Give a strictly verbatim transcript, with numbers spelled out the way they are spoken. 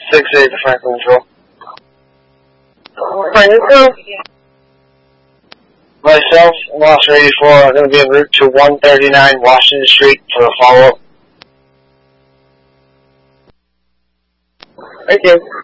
six eight to Franklin Control. Franklin? Myself, Lost eighty-four, I'm going to be en route to one thirty-nine Washington Street for a follow-up. Thank you.